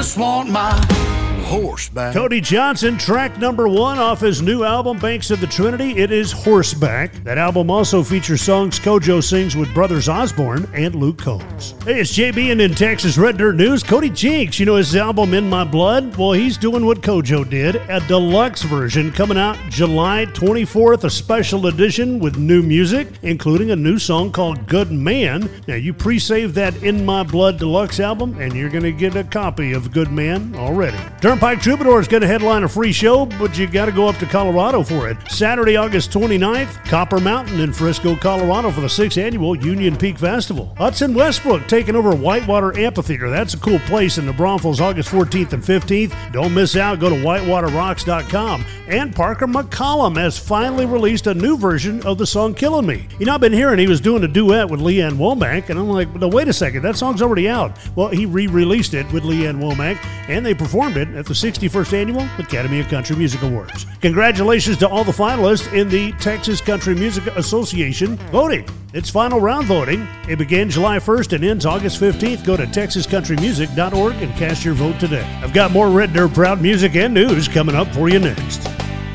just want my horseback. Cody Johnson, track number 1 off his new album, Banks of the Trinity. It is Horseback. That album also features songs Kojo sings with Brothers Osborne and Luke Combs. Hey, it's JB, and in Texas Red Dirt News, Cody Jinks, you know his album In My Blood? Well, he's doing what Kojo did, a deluxe version coming out July 24th, a special edition with new music, including a new song called Good Man. Now, you pre-save that In My Blood deluxe album, and you're going to get a copy of Good Man already. Turnpike Troubadour is going to headline a free show, but you got to go up to Colorado for it. Saturday, August 29th, Copper Mountain in Frisco, Colorado for the 6th Annual Union Peak Festival. Hudson Westbrook taking over Whitewater Amphitheater. That's a cool place in the Braunfels, August 14th and 15th. Don't miss out. Go to whitewaterrocks.com. And Parker McCollum has finally released a new version of the song Killing Me. You know, I've been hearing he was doing a duet with Leanne Womack, and I'm like, no, wait a second, that song's already out. Well, he re-released it with Leanne Womack, and they performed it at the 61st Annual Academy of Country Music Awards. Congratulations to all the finalists in the Texas Country Music Association voting. It's final round voting. It began July 1st and ends August 15th. Go to texascountrymusic.org and cast your vote today. I've got more Red Dirt Proud music and news coming up for you next.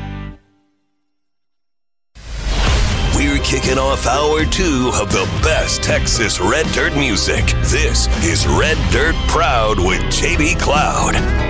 We're kicking off hour 2 of the best Texas Red Dirt music. This is Red Dirt Proud with JB Cloud.